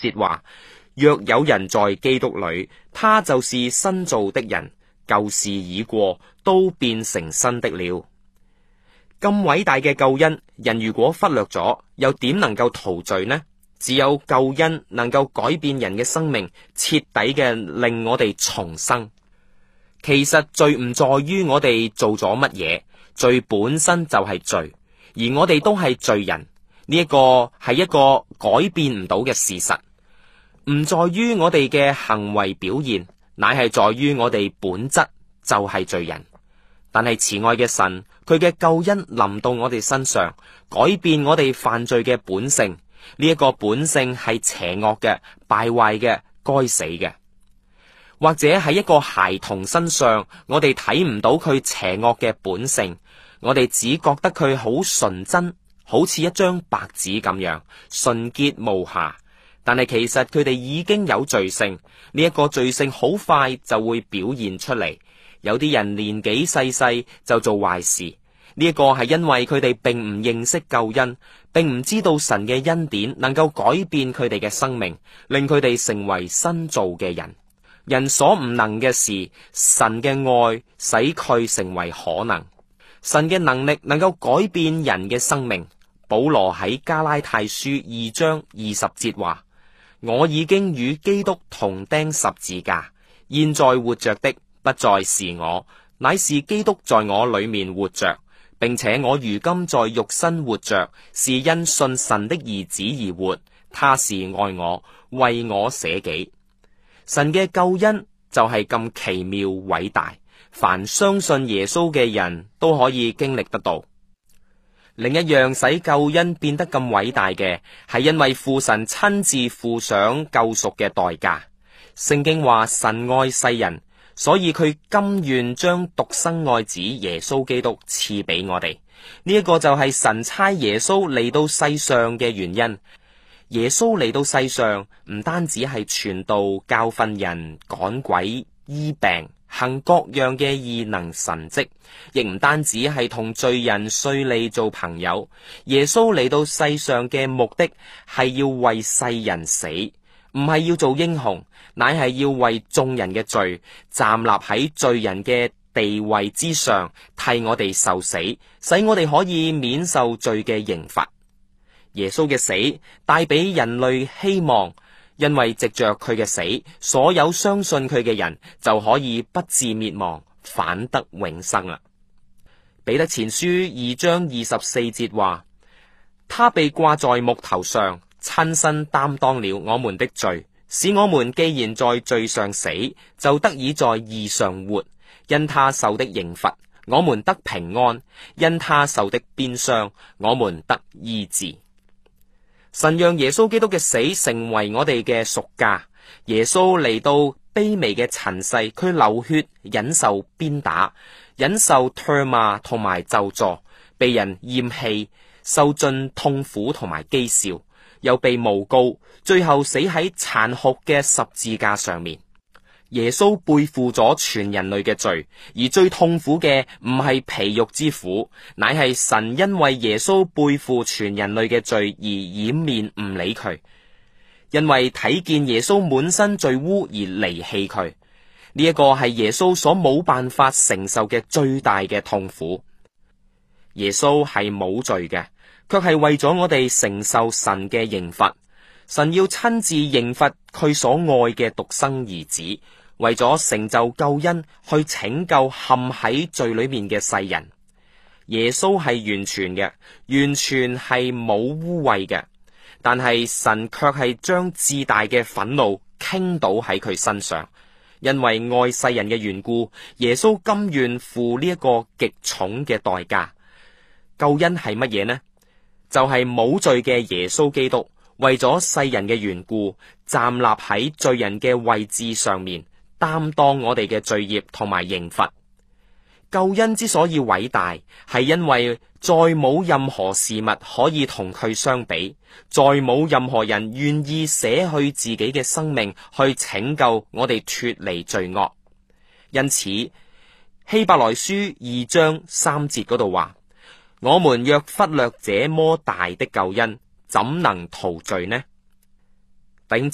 節話：若有人在基督裏，他就是新造的人，舊事已過，都變成新的了。咁偉大嘅救恩，人如果忽略咗，又點能夠逃罪呢？只有救恩能夠改變人嘅生命，徹底嘅令我哋重生。其實罪唔在於我哋做咗乜嘢，罪本身就係罪，而我哋都係罪人。呢一個係一個改變唔到嘅事實，唔在於我哋嘅行為表現，乃係在於我哋本質就係罪人。但係慈愛嘅神，佢嘅救恩臨到我哋身上，改變我哋犯罪嘅本性。呢一個本性係邪惡嘅、敗壞嘅、該死嘅。或者喺一個孩童身上，我哋睇唔到佢邪惡嘅本性，我哋只覺得佢好純真，好似一張白紙咁樣純潔無瑕。但係其實佢哋已經有罪性，呢一個罪性好快就會表現出嚟。有啲人年紀細細就做壞事，呢一個係因為佢哋並唔認識救恩，並唔知道神嘅恩典能夠改變佢哋嘅生命，令佢哋成為新造嘅人。人所唔能嘅事，神嘅愛使佢成為可能。神嘅能力能夠改變人嘅生命。保羅喺加拉太書2章20節話：我已經與基督同釘十字架，現在活着的不再是我，乃是基督在我裏面活着，並且我如今在肉身活着，是因信神的兒子而活。他是愛我，為我捨己。神嘅救恩就係咁奇妙偉大，凡相信耶穌嘅人都可以經歷得到。另一樣使救恩變得咁偉大嘅，係因為父神親自付上救贖嘅代價。聖經話神愛世人，所以佢甘願將獨生愛子耶穌基督賜俾我哋。呢一個就係神差耶穌嚟到世上嘅原因。耶穌嚟到世上唔單止係傳道、教訓人、趕鬼、醫病、行各樣嘅異能神蹟，亦唔單止係同罪人稅吏做朋友。耶穌嚟到世上嘅目的係要為世人死，唔係要做英雄，乃係要為眾人嘅罪站立喺罪人嘅地位之上，替我哋受死，使我哋可以免受罪嘅刑罰。耶穌嘅死帶俾人類希望，因為藉着佢嘅死，所有相信佢嘅人就可以不致滅亡，反得永生啦。彼得前書2章24節話：他被掛在木頭上，親身擔當了我們的罪，使我們既然在罪上死，就得以在義上活。因他受的刑罰，我們得平安；因他受的鞭傷，我們得醫治。神讓耶穌基督嘅死成為我哋嘅贖價。耶穌嚟到卑微嘅塵世，佢流血，忍受鞭打，忍受唾罵同埋咒詛，被人厭棄，受盡痛苦同埋譏笑，又被誣告，最後死喺殘酷嘅十字架上面。耶穌背負咗全人類嘅罪，而最痛苦嘅唔係皮肉之苦，乃係神因為耶穌背負全人類嘅罪而掩面唔理佢，因為睇見耶穌滿身罪污而離棄佢。呢一個係耶穌所冇辦法承受嘅最大嘅痛苦。耶穌係冇罪嘅，卻係為咗我哋承受神嘅刑罰。神要親自刑罰佢所愛嘅獨生兒子，為咗成就救恩，去拯救陷喺罪裏面嘅世人。耶穌係完全嘅，完全係冇污穢嘅，但係神卻係將至大嘅憤怒傾倒喺佢身上，因為愛世人嘅緣故，耶穌甘願付呢一個極重嘅代價。救恩係乜嘢呢？就係冇罪嘅耶穌基督，為咗世人嘅緣故，站立喺罪人嘅位置上面，擔當我哋嘅罪孽同埋刑罰。救恩之所以偉大，係因為再冇任何事物可以同佢相比，再冇任何人願意捨去自己嘅生命去拯救我哋脫離罪惡。因此，希伯來書2章3節嗰度話：我們若忽略這麼大的救恩，怎能逃罪呢？